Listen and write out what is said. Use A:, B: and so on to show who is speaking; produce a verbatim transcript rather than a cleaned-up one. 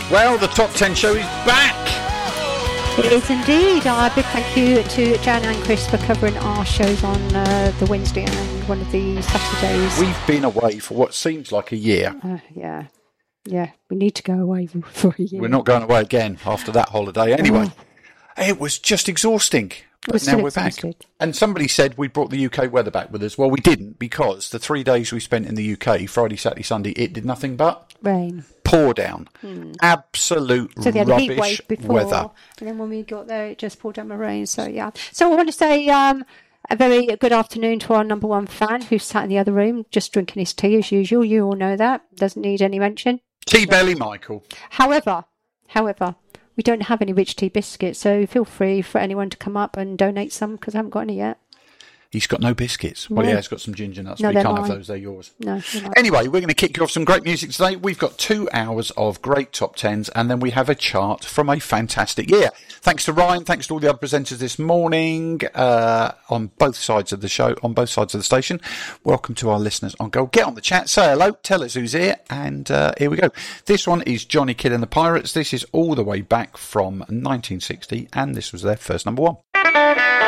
A: Well, the Top ten show is back.
B: It is indeed. A big thank you to Jan and Chris for covering our shows on uh, the Wednesday and one of the Saturdays.
A: We've been away for what seems like a year.
B: Uh, yeah. Yeah, we need to go away for a year.
A: We're not going away again after that holiday. Anyway, oh. It was just exhausting. But now we're exhausted. Back. And somebody said we brought the U K weather back with us. Well, we didn't, because the three days we spent in the U K, Friday, Saturday, Sunday, it did nothing but
B: rain.
A: Pour down. Hmm. Absolute
B: so they had
A: rubbish
B: a heat wave before,
A: weather.
B: And then when we got there, it just poured down the rain. So, yeah. So I want to say um, a very good afternoon to our number one fan who's sat in the other room, just drinking his tea as usual. You all know that. Doesn't need any mention.
A: Tea Belly Michael.
B: However, however, we don't have any rich tea biscuits, so feel free for anyone to come up and donate some, because I haven't got any yet.
A: He's got no biscuits.
B: No.
A: Well, yeah, he's got some ginger nuts,
B: no,
A: but he can't
B: mine.
A: have those. They're yours.
B: No,
A: anyway, we're going to kick you off some great music today. We've got two hours of great top tens, and then we have a chart from a fantastic year. Thanks to Ryan. Thanks to all the other presenters this morning uh, on both sides of the show, on both sides of the station. Welcome to our listeners on Go. Get on the chat, say hello, tell us who's here, and uh, here we go. This one is Johnny Kidd and the Pirates. This is all the way back from nineteen sixty, and this was their first number one.